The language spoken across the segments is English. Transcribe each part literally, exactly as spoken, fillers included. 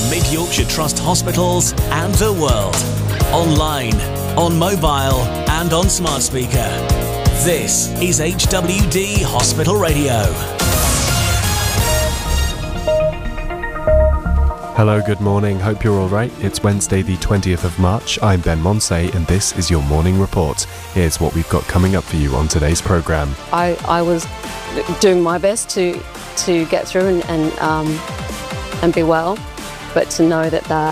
Mid Yorkshire Trust hospitals and the world. Online, on mobile and on smart speaker. This is H W D Hospital Radio. Hello, good morning. Hope you're all right. It's Wednesday the twentieth of March. I'm Ben Monsey and this is your morning report. Here's what we've got coming up for you on today's programme. I, I was doing my best to to get through and and, um, and be well, but to know that that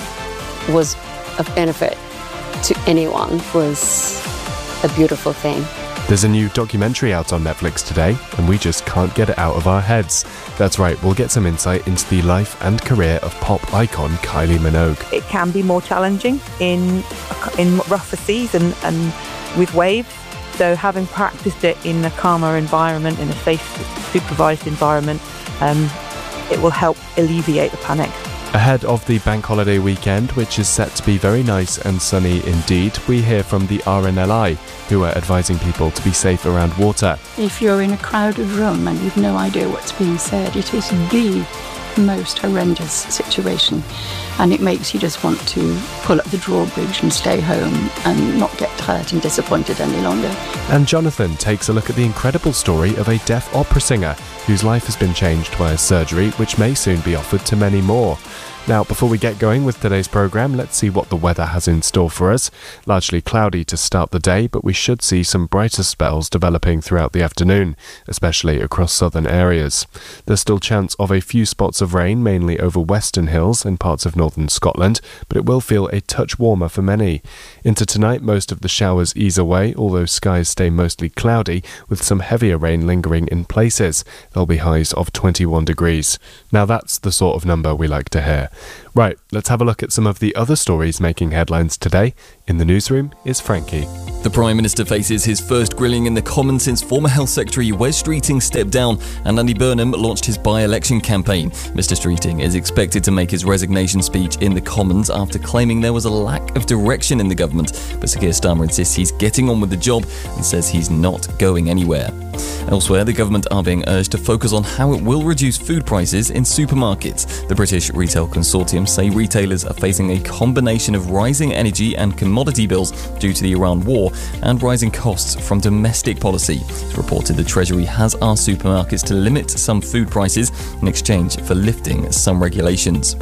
was of benefit to anyone was a beautiful thing. There's a new documentary out on Netflix today, and we just can't get it out of our heads. That's right, we'll get some insight into the life and career of pop icon Kylie Minogue. It can be more challenging in in rougher seas and, and with waves, so having practiced it in a calmer environment, in a safe, supervised environment, um, it will help alleviate the panic. Ahead of the bank holiday weekend, which is set to be very nice and sunny indeed, we hear from the R N L I, who are advising people to be safe around water. If you're in a crowded room and you've no idea what's being said, it is the most horrendous situation, and it makes you just want to pull up the drawbridge and stay home and not get hurt and disappointed any longer. And Jonathan takes a look at the incredible story of a deaf opera singer whose life has been changed by a surgery which may soon be offered to many more. Now, before we get going with today's programme, let's see what the weather has in store for us. Largely cloudy to start the day, but we should see some brighter spells developing throughout the afternoon, especially across southern areas. There's still chance of a few spots of rain, mainly over western hills and parts of northern Scotland, but it will feel a touch warmer for many. Into tonight, most of the showers ease away, although skies stay mostly cloudy, with some heavier rain lingering in places. There'll be highs of twenty-one degrees. Now that's the sort of number we like to hear. Right, let's have a look at some of the other stories making headlines today. In the newsroom is Frankie. The Prime Minister faces his first grilling in the Commons since former Health Secretary Wes Streeting stepped down and Andy Burnham launched his by-election campaign. Mister Streeting is expected to make his resignation speech in the Commons after claiming there was a lack of direction in the government. But Sir Keir Starmer insists he's getting on with the job and says he's not going anywhere. Elsewhere, the government are being urged to focus on how it will reduce food prices in supermarkets. The British Retail Consortium say retailers are facing a combination of rising energy and commodity bills due to the Iran war and rising costs from domestic policy. It's reported the Treasury has asked supermarkets to limit some food prices in exchange for lifting some regulations.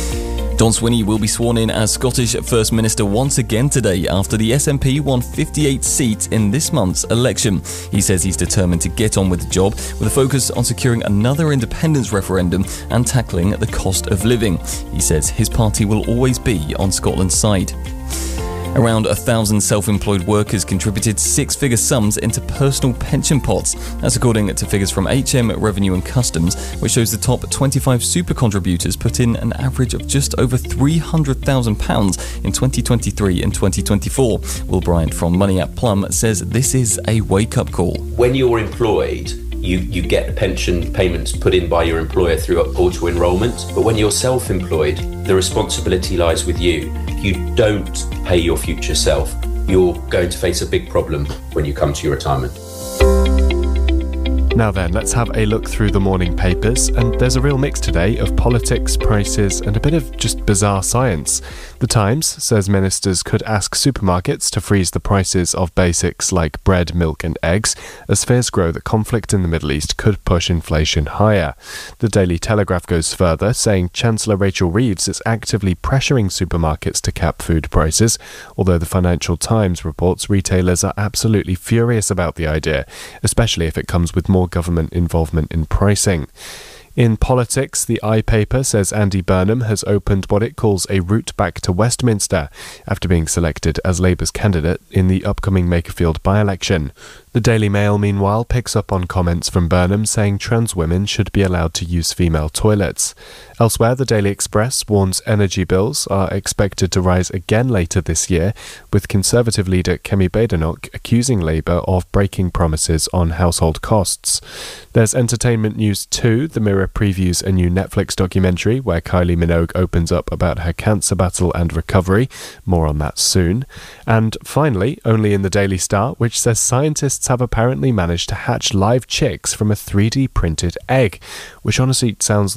Don Swinney will be sworn in as Scottish First Minister once again today after the S N P won fifty-eight seats in this month's election. He says he's determined to get on with the job with a focus on securing another independence referendum and tackling the cost of living. He says his party will always be on Scotland's side. Around a thousand self-employed workers contributed six-figure sums into personal pension pots. That's according to figures from H M Revenue and Customs, which shows the top twenty-five super contributors put in an average of just over three hundred thousand pounds in twenty twenty-three and twenty twenty-four. Will Bryant from Money at Plum says this is a wake-up call. When you're employed, You, you get the pension payments put in by your employer through auto-enrolment. But when you're self-employed, the responsibility lies with you. If you don't pay your future self, you're going to face a big problem when you come to your retirement. Now then, let's have a look through the morning papers, and there's a real mix today of politics, prices, and a bit of just bizarre science. The Times says ministers could ask supermarkets to freeze the prices of basics like bread, milk and eggs, as fears grow that conflict in the Middle East could push inflation higher. The Daily Telegraph goes further, saying Chancellor Rachel Reeves is actively pressuring supermarkets to cap food prices, although the Financial Times reports retailers are absolutely furious about the idea, especially if it comes with more government involvement in pricing. In politics, the I paper says Andy Burnham has opened what it calls a route back to Westminster after being selected as Labour's candidate in the upcoming Makerfield by-election. The Daily Mail, meanwhile, picks up on comments from Burnham saying trans women should be allowed to use female toilets. Elsewhere, the Daily Express warns energy bills are expected to rise again later this year, with Conservative leader Kemi Badenoch accusing Labour of breaking promises on household costs. There's entertainment news too. The Mirror previews a new Netflix documentary where Kylie Minogue opens up about her cancer battle and recovery. More on that soon. And finally, only in the Daily Star, which says scientists have apparently managed to hatch live chicks from a three D printed egg, which honestly sounds like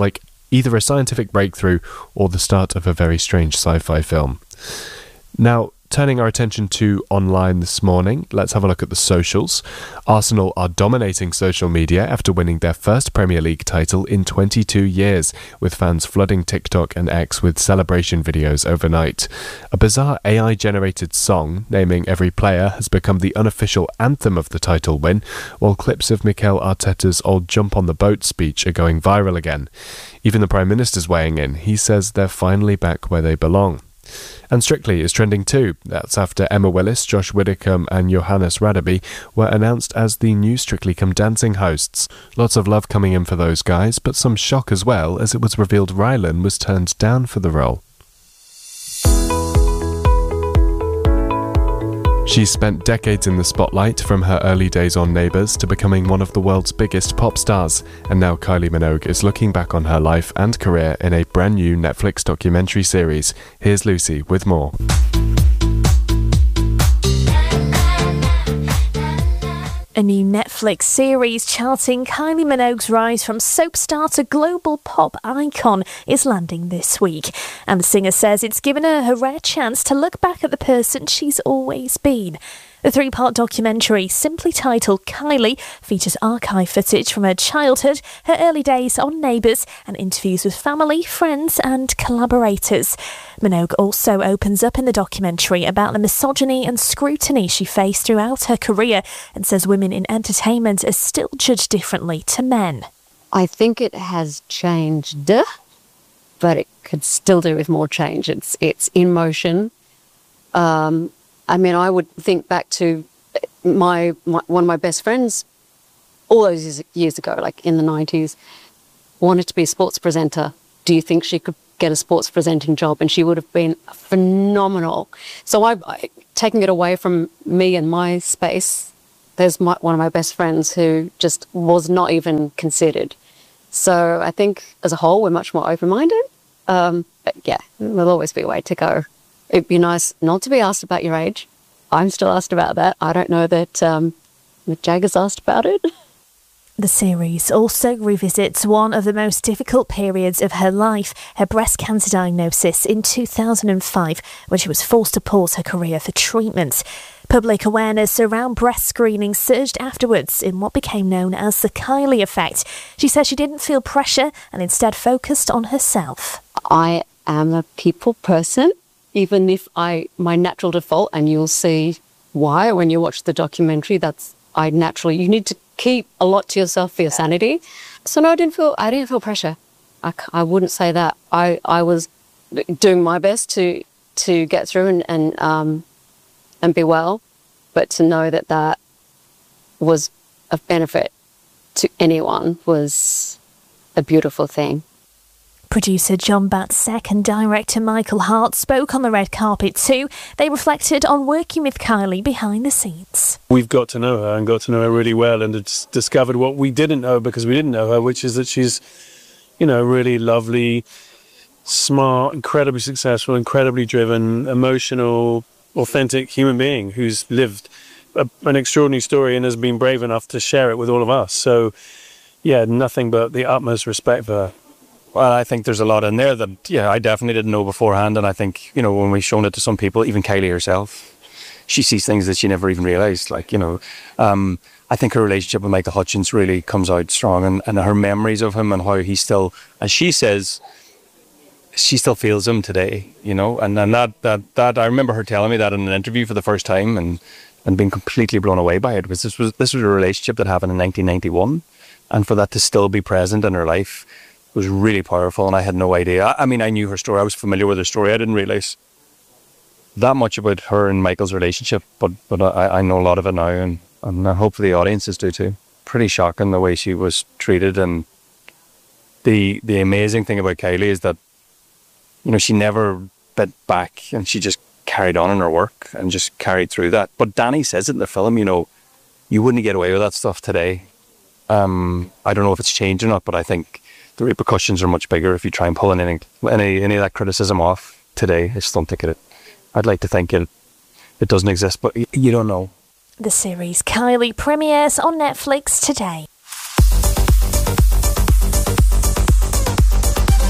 either a scientific breakthrough or the start of a very strange sci-fi film. Now, turning our attention to online this morning, let's have a look at the socials. Arsenal are dominating social media after winning their first Premier League title in twenty-two years, with fans flooding TikTok and X with celebration videos overnight. A bizarre A I-generated song naming every player has become the unofficial anthem of the title win, while clips of Mikel Arteta's old jump on the boat speech are going viral again. Even the Prime Minister's weighing in. He says they're finally back where they belong. And Strictly is trending too. That's after Emma Willis, Josh Widdicombe and Johannes Radaby were announced as the new Strictly Come Dancing hosts. Lots of love coming in for those guys, but some shock as well, as it was revealed Rylan was turned down for the role. She's spent decades in the spotlight, from her early days on Neighbours to becoming one of the world's biggest pop stars, and now Kylie Minogue is looking back on her life and career in a brand new Netflix documentary series. Here's Lucy with more. A new Netflix series charting Kylie Minogue's rise from soap star to global pop icon is landing this week. And the singer says it's given her a rare chance to look back at the person she's always been. The three-part documentary, simply titled Kylie, features archive footage from her childhood, her early days on Neighbours, and interviews with family, friends and collaborators. Minogue also opens up in the documentary about the misogyny and scrutiny she faced throughout her career, and says women in entertainment are still judged differently to men. I think it has changed, but it could still do with more change. It's, it's in motion. Um... I mean, I would think back to my, my one of my best friends all those years, years ago, like in the nineties, wanted to be a sports presenter. Do you think she could get a sports presenting job? And she would have been phenomenal. So I, I taking it away from me and my space, there's my, one of my best friends who just was not even considered. So I think as a whole, we're much more open-minded. Um, but yeah, there'll always be a way to go. It'd be nice not to be asked about your age. I'm still asked about that. I don't know that um, Mick Jagger's asked about it. The series also revisits one of the most difficult periods of her life, her breast cancer diagnosis in two thousand five, when she was forced to pause her career for treatment. Public awareness around breast screening surged afterwards in what became known as the Kylie effect. She said she didn't feel pressure and instead focused on herself. I am a people person. Even if I, my natural default, and you'll see why when you watch the documentary, that's, I naturally, you need to keep a lot to yourself for your sanity. So no, I didn't feel, I didn't feel pressure. I, I wouldn't say that. I, I was doing my best to, to get through and, and, um, and be well, but to know that that was of benefit to anyone was a beautiful thing. Producer John Batsek and director Michael Hart spoke on the red carpet too. They reflected on working with Kylie behind the scenes. We've got to know her and got to know her really well, and it's discovered what we didn't know because we didn't know her, which is that she's, you know, really lovely, smart, incredibly successful, incredibly driven, emotional, authentic human being who's lived a, an extraordinary story and has been brave enough to share it with all of us. So, yeah, nothing but the utmost respect for her. Well, I think there's a lot in there that, yeah, I definitely didn't know beforehand. And I think, you know, when we've shown it to some people, even Kylie herself, she sees things that she never even realised. Like, you know, um, I think her relationship with Michael Hutchence really comes out strong, and, and her memories of him and how he still, as she says, she still feels him today, you know. And, and that, that, that, I remember her telling me that in an interview for the first time and, and being completely blown away by it. Because this was, this was a relationship that happened in nineteen ninety-one. And for that to still be present in her life was really powerful, and I had no idea. I, I mean, I knew her story. I was familiar with her story. I didn't realise that much about her and Michael's relationship, but but I, I know a lot of it now, and, and hopefully the audiences do too. Pretty shocking the way she was treated, and the the amazing thing about Kylie is that, you know, she never bit back, and she just carried on in her work and just carried through that. But Danny says it in the film, you know, you wouldn't get away with that stuff today. Um, I don't know if it's changed or not, but I think the repercussions are much bigger if you try and pull any any, any of that criticism off today. I just don't think it. I'd like to think it, it doesn't exist, but you don't know. The series Kylie premieres on Netflix today.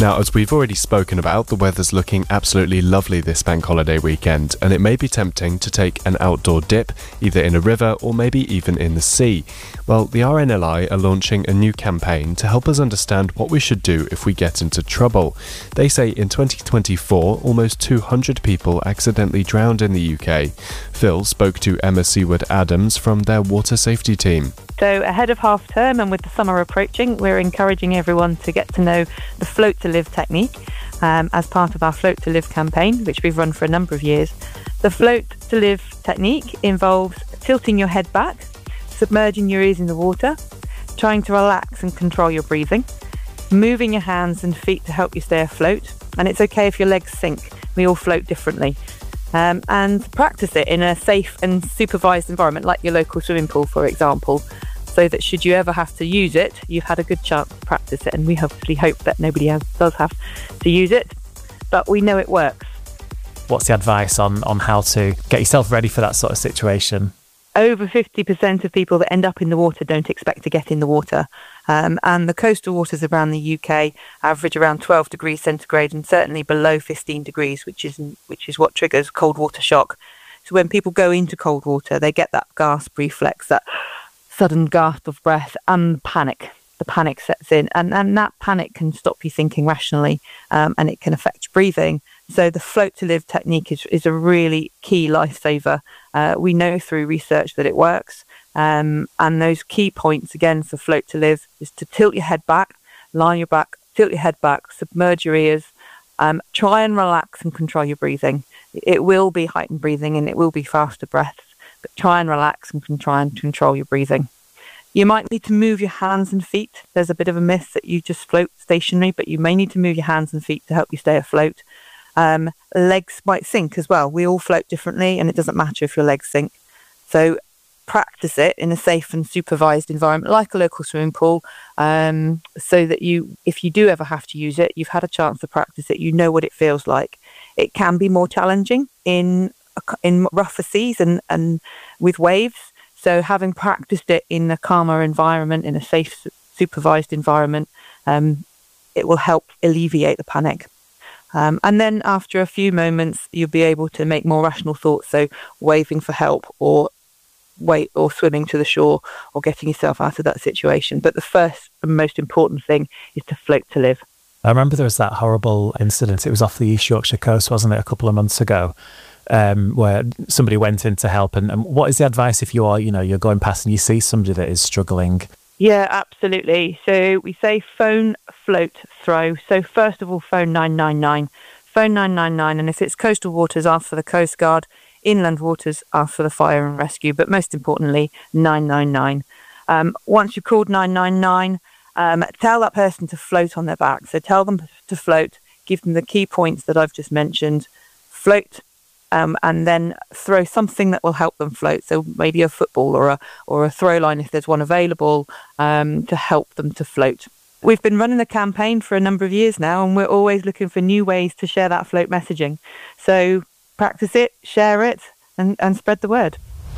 Now, as we've already spoken about, the weather's looking absolutely lovely this bank holiday weekend, and it may be tempting to take an outdoor dip, either in a river or maybe even in the sea. Well, the R N L I are launching a new campaign to help us understand what we should do if we get into trouble. They say in twenty twenty-four, almost two hundred people accidentally drowned in the U K. Phil spoke to Emma Seward-Adams from their water safety team. So ahead of half term and with the summer approaching, we're encouraging everyone to get to know the Float to Live technique um, as part of our Float to Live campaign, which we've run for a number of years. The Float to Live technique involves tilting your head back, submerging your ears in the water, trying to relax and control your breathing, moving your hands and feet to help you stay afloat. And it's okay if your legs sink. We all float differently. Um, and practice it in a safe and supervised environment, like your local swimming pool, for example, so that should you ever have to use it, you've had a good chance to practice it. And we hopefully hope that nobody else does have to use it, but we know it works. What's the advice on, on how to get yourself ready for that sort of situation? Over fifty percent of people that end up in the water don't expect to get in the water. Um, and the coastal waters around the U K average around twelve degrees centigrade and certainly below fifteen degrees, which is which is what triggers cold water shock. So when people go into cold water, they get that gasp reflex, that sudden gasp of breath, and panic. The panic sets in, and, and that panic can stop you thinking rationally, um, and it can affect breathing. So the Float to Live technique is, is a really key lifesaver. Uh, we know through research that it works. Um, and those key points, again, for Float to Live is to tilt your head back, lie on your back, tilt your head back, submerge your ears, um, try and relax and control your breathing. It will be heightened breathing and it will be faster breaths, but try and relax and can try and control your breathing. You might need to move your hands and feet. There's a bit of a myth that you just float stationary, but you may need to move your hands and feet to help you stay afloat. Um, legs might sink as well. We all float differently, and it doesn't matter if your legs sink. So practice it in a safe and supervised environment, like a local swimming pool, um, so that you, if you do ever have to use it, you've had a chance to practice it. You know what it feels like. It can be more challenging in in rougher seas and, and with waves. So having practiced it in a calmer environment, in a safe, supervised environment, um, it will help alleviate the panic. Um, and then after a few moments, you'll be able to make more rational thoughts. So waving for help, or wait, or swimming to the shore, or getting yourself out of that situation. But the first and most important thing is to float to live. I remember there was that horrible incident. It was off the East Yorkshire coast, wasn't it, a couple of months ago, um, where somebody went in to help. And, and what is the advice if you are, you know, you're going past and you see somebody that is struggling? Yeah, absolutely. So we say phone, float, throw. So first of all, phone nine nine nine. Phone nine nine nine. And if it's coastal waters, ask for the Coast Guard. Inland waters, ask for the fire and rescue. But most importantly, nine nine nine. Um, once you've called nine nine nine, um, tell that person to float on their back. So tell them to float. Give them the key points that I've just mentioned. Float. Um, and then throw something that will help them float. So maybe a football or a or a throw line if there's one available, um, to help them to float. We've been running the campaign for a number of years now, and we're always looking for new ways to share that float messaging. So practice it, share it, and, and spread the word.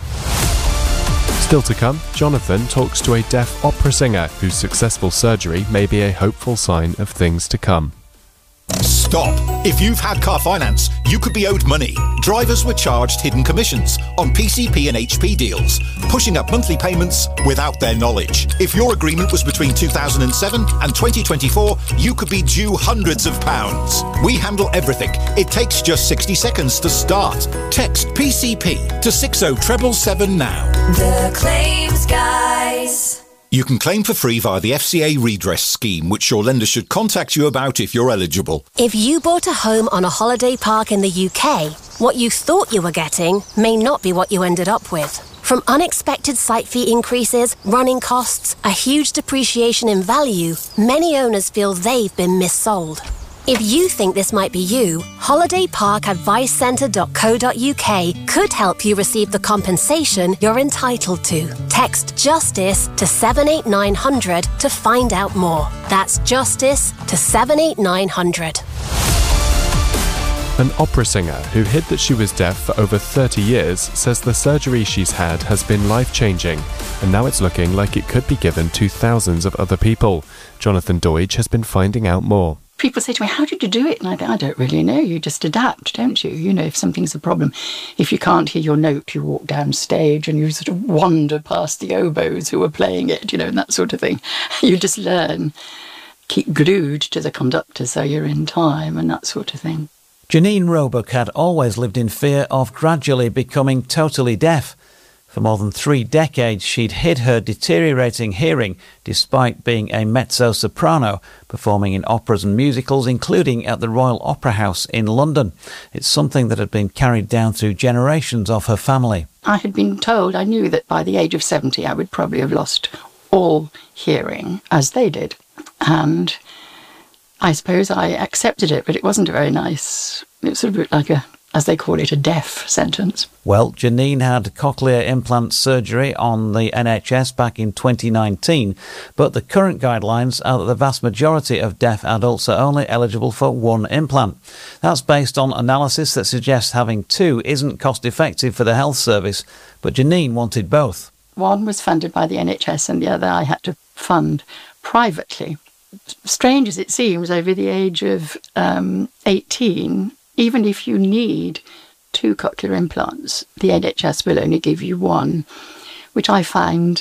Still to come, Jonathan talks to a deaf opera singer whose successful surgery may be a hopeful sign of things to come. Stop! If you've had car finance, you could be owed money. Drivers were charged hidden commissions on P C P and H P deals, pushing up monthly payments without their knowledge. If your agreement was between two thousand seven and twenty twenty-four, you could be due hundreds of pounds. We handle everything. It takes just sixty seconds to start. Text P C P to six oh seven seven now. The Claims Guys. You can claim for free via the F C A redress scheme, which your lender should contact you about if you're eligible. If you bought a home on a holiday park in the U K, what you thought you were getting may not be what you ended up with. From unexpected site fee increases, running costs, a huge depreciation in value, many owners feel they've been missold. If you think this might be you, holiday park advice centre dot co dot U K could help you receive the compensation you're entitled to. Text JUSTICE to seven eight nine hundred to find out more. That's JUSTICE to seven eight nine hundred. An opera singer who hid that she was deaf for over thirty years says the surgery she's had has been life-changing, and now it's looking like it could be given to thousands of other people. Jonathan Doidge has been finding out more. people say to me, how did you do it? And I think, I don't really know. You just adapt, don't you? You know, if something's a problem, if you can't hear your note, you walk down stage and you sort of wander past the oboes who are playing it, you know, and that sort of thing. You just learn. Keep glued to the conductor so you're in time and that sort of thing. Janine Roebuck had always lived in fear of gradually becoming totally deaf. For more than three decades, she'd hid her deteriorating hearing despite being a mezzo-soprano, performing in operas and musicals, including at the Royal Opera House in London. It's something that had been carried down through generations of her family. I had been told, I knew that by the age of seventy I would probably have lost all hearing, as they did. And I suppose I accepted it, but it wasn't very nice. It was sort of like a, as they call it, a death sentence. Well, Janine had cochlear implant surgery on the N H S back in twenty nineteen, but the current guidelines are that the vast majority of deaf adults are only eligible for one implant. That's based on analysis that suggests having two isn't cost-effective for the health service, but Janine wanted both. One was funded by the N H S and the other I had to fund privately. Strange as it seems, over the age of um, eighteen, even if you need two cochlear implants, the N H S will only give you one, which I find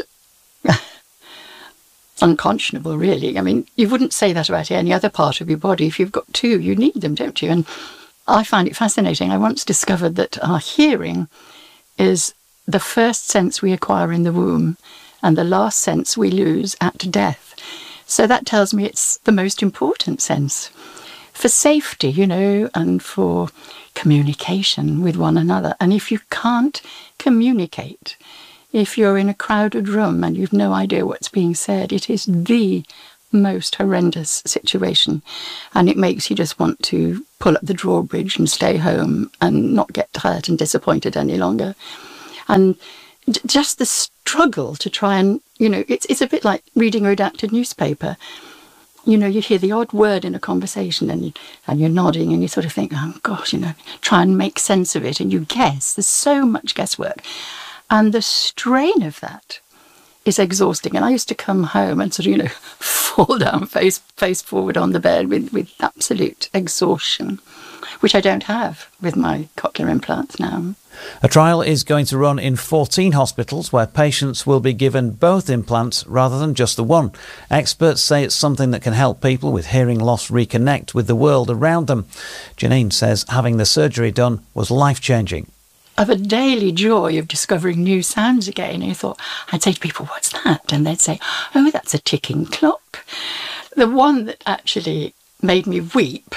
unconscionable, really. I mean, you wouldn't say that about any other part of your body. If you've got two, you need them, don't you? And I find it fascinating. I once discovered that our hearing is the first sense we acquire in the womb and the last sense we lose at death. So that tells me it's the most important sense for safety, you know, and for communication with one another. And if you can't communicate, if you're in a crowded room and you've no idea what's being said, it is the most horrendous situation. And it makes you just want to pull up the drawbridge and stay home and not get hurt and disappointed any longer. And just the struggle to try and, you know, it's it's a bit like reading a redacted newspaper. You know, you hear the odd word in a conversation and, you, and you're nodding and you sort of think, oh, gosh, you know, try and make sense of it. And you guess. There's so much guesswork. And the strain of that is exhausting. And I used to come home and sort of, you know, fall down face, face forward on the bed with, with absolute exhaustion, which I don't have with my cochlear implants now. A trial is going to run in fourteen hospitals where patients will be given both implants rather than just the one. Experts say it's something that can help people with hearing loss reconnect with the world around them. Janine says having the surgery done was life-changing. Of a daily joy of discovering new sounds again. And you thought, I'd say to people, what's that? And they'd say, oh, that's a ticking clock. The one that actually made me weep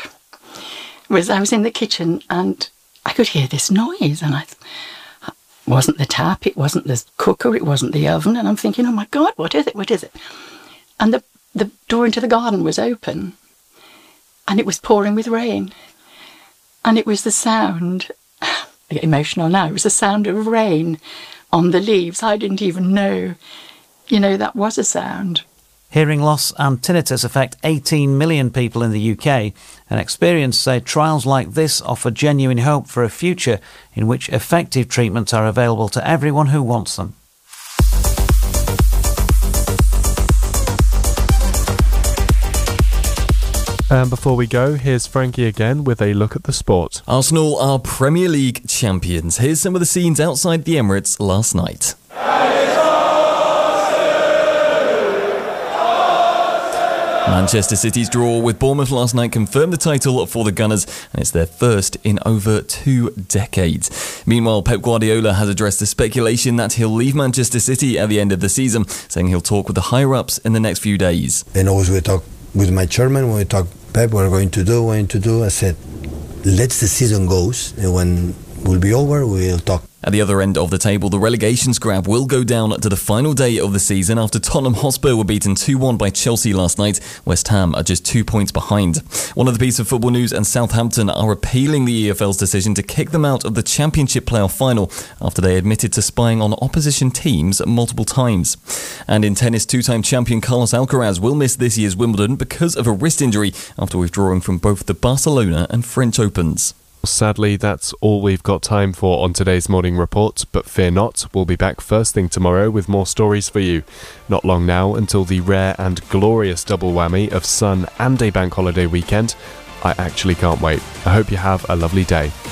was I was in the kitchen and I could hear this noise, and I th- it wasn't the tap, it wasn't the cooker, it wasn't the oven, and I'm thinking, oh my God, what is it, what is it? And the, the door into the garden was open, and it was pouring with rain, and it was the sound, I get emotional now, it was the sound of rain on the leaves. I didn't even know, you know, that was a sound. Hearing loss and tinnitus affect eighteen million people in the U K, and experts say trials like this offer genuine hope for a future in which effective treatments are available to everyone who wants them. And before we go, here's Frankie again with a look at the sport. Arsenal are Premier League champions. Here's some of the scenes outside the Emirates last night. Manchester City's draw with Bournemouth last night confirmed the title for the Gunners, and it's their first in over two decades. Meanwhile, Pep Guardiola has addressed the speculation that he'll leave Manchester City at the end of the season, saying he'll talk with the higher-ups in the next few days. And always we talk with my chairman, when we talk, Pep, what we're going to do, going to do. I said, let the season goes, and when we'll be over, we'll talk. At the other end of the table, the relegation scrap will go down to the final day of the season after Tottenham Hotspur were beaten two one by Chelsea last night. West Ham are just two points behind. One other piece of football news, and Southampton are appealing the E F L's decision to kick them out of the Championship playoff final after they admitted to spying on opposition teams multiple times. And in tennis, two-time champion Carlos Alcaraz will miss this year's Wimbledon because of a wrist injury after withdrawing from both the Barcelona and French Opens. Sadly, that's all we've got time for on today's morning report, but fear not, we'll be back first thing tomorrow with more stories for you. Not long now until the rare and glorious double whammy of sun and a bank holiday weekend. I actually can't wait. I hope you have a lovely day.